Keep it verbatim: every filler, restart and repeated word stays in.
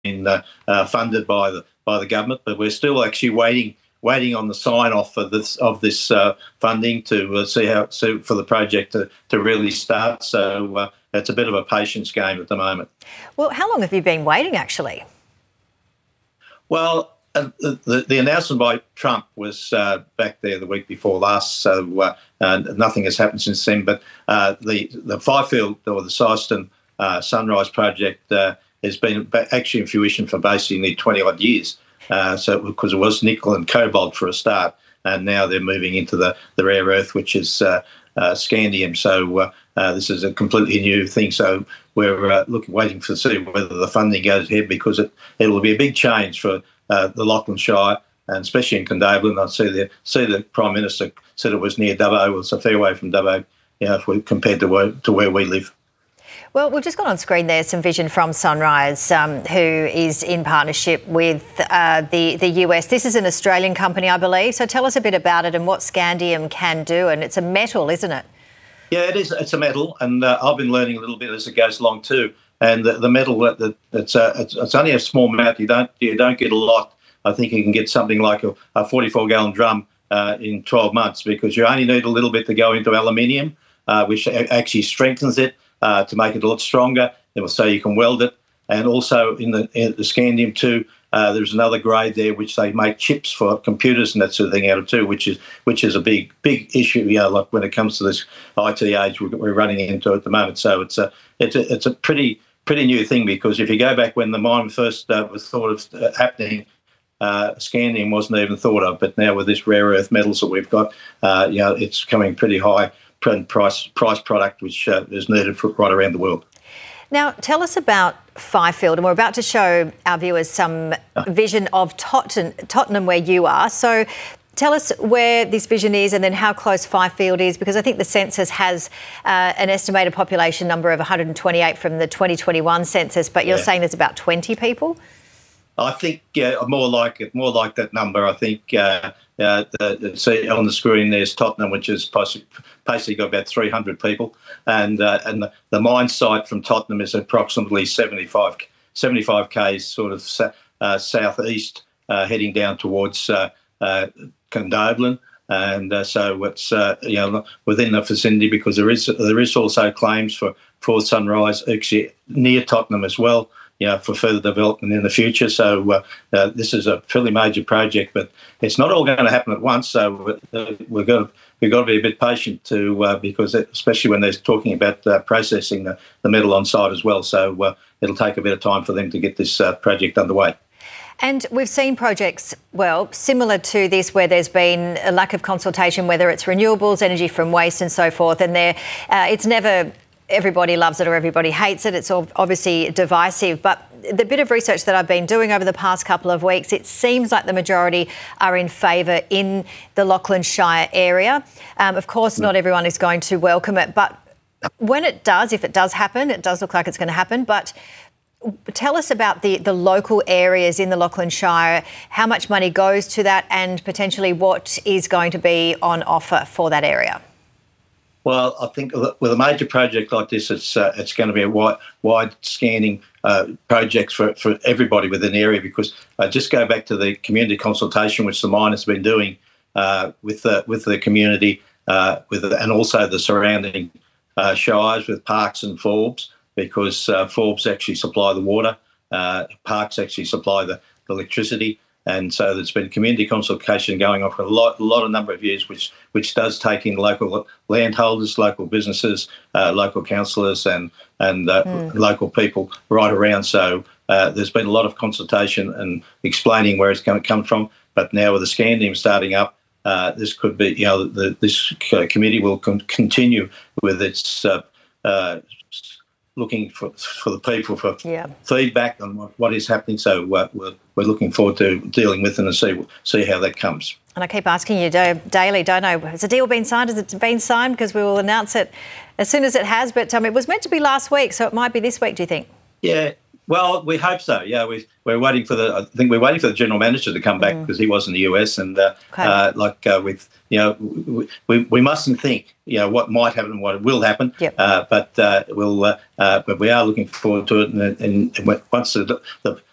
been uh, uh, funded by the by the government, but we're still actually waiting waiting on the sign off of this of this uh, funding to uh, see how see for the project to, to really start. So uh, it's a bit of a patience game at the moment. Well, how long have you been waiting, actually? Well, uh, the, the announcement by Trump was uh, back there the week before last, so uh, uh, nothing has happened since then. But uh, the the Fifield or the Syston uh, Sunrise project uh, has been actually in fruition for basically twenty odd years. Uh, so because it was nickel and cobalt for a start, and now they're moving into the, the rare earth, which is uh, uh, scandium. So uh, uh, this is a completely new thing. So we're uh, looking, waiting to see whether the funding goes ahead, because it it will be a big change for uh, the Lachlan Shire, and especially in Condobolin. I see the see the Prime Minister said it was near Dubbo. It's a fair way from Dubbo, you know, if we compared to where, to where we live. Well, we've just got on screen there some vision from Sunrise, um, who is in partnership with uh, the, the U S. This is an Australian company, I believe. So tell us a bit about it and what scandium can do. And it's a metal, isn't it? Yeah, it is. It's a metal, and uh, I've been learning a little bit as it goes along too. And the, the metal, that it's, uh, it's it's only a small amount. You don't you don't get a lot. I think you can get something like a, a forty-four gallon drum uh, in twelve months, because you only need a little bit to go into aluminium, uh, which actually strengthens it. Uh, to make it a lot stronger, so you can weld it. And also in the, in the scandium too, uh, there's another grade there which they make chips for computers and that sort of thing out of too, which is which is a big big issue. You know, like when it comes to this I T age we're, we're running into at the moment. So it's a it's a it's a pretty pretty new thing, because if you go back when the mine first uh, was thought of uh, happening, uh, scandium wasn't even thought of. But now with this rare earth metals that we've got, uh, you know, it's coming pretty high. Price price product, which uh, is needed for right around the world. Now, tell us about Fifield, and we're about to show our viewers some vision of Totten, Tottenham, where you are. So tell us where this vision is and then how close Fifield is, because I think the census has uh, an estimated population number of one hundred twenty-eight from the twenty twenty-one census, but you're yeah. saying there's about twenty people? I think yeah, more like it, more like that number. I think uh, uh, the, see on the screen there's Tottenham, which is basically got about three hundred people, and uh, and the, the mine site from Tottenham is approximately seventy-five k's sort of uh, southeast, uh, heading down towards uh, uh, Condobolin, and uh, so it's uh, you know within the vicinity, because there is there is also claims for for Sunrise actually near Tottenham as well, you know, for further development in the future. So uh, uh, this is a fairly major project, but it's not all going to happen at once. So uh, we've got to, we've got to be a bit patient to uh, because it, especially when they're talking about uh, processing the, the metal on site as well. So uh, it'll take a bit of time for them to get this uh, project underway. And we've seen projects, well, similar to this, where there's been a lack of consultation, whether it's renewables, energy from waste and so forth, and there, uh, it's never everybody loves it or everybody hates it. It's obviously divisive. But the bit of research that I've been doing over the past couple of weeks, it seems like the majority are in favour in the Lachlan Shire area. Um, of course, not everyone is going to welcome it. But when it does, if it does happen, it does look like it's going to happen. But tell us about the, the local areas in the Lachlan Shire, how much money goes to that, and potentially what is going to be on offer for that area. Well, I think with a major project like this, it's uh, it's going to be a wide, wide scanning uh, project for, for everybody within the area, because uh, just go back to the community consultation which the mine has been doing uh, with the with the community, uh, with the, and also the surrounding uh, shires with Parkes and Forbes, because uh, Forbes actually supply the water, uh, Parkes actually supply the, the electricity. And so there's been community consultation going on for a lot, a lot of number of years, which which does take in local landholders, local businesses, uh, local councillors, and and uh, mm. local people right around. So uh, there's been a lot of consultation and explaining where it's going to come from. But now with the scandium starting up, uh, this could be, you know, the, this committee will con- continue with its uh, uh, looking for for the people for yeah. feedback on what, what is happening. So uh, we're we're looking forward to dealing with it and see see how that comes. And I keep asking you daily, don't know, has the deal been signed? Has it been signed? Because we will announce it as soon as it has. But um, it was meant to be last week, so it might be this week, do you think? Yeah, well, we hope so. Yeah, we, we're waiting for the, I think we're waiting for the general manager to come back because mm. he was in the U S. And uh, okay. uh, like uh, with, you know, we, we we mustn't think, you know, what might happen and what will happen. Yep. Uh, but uh, we'll, uh, uh, but we are looking forward to it. And, and, and once the, the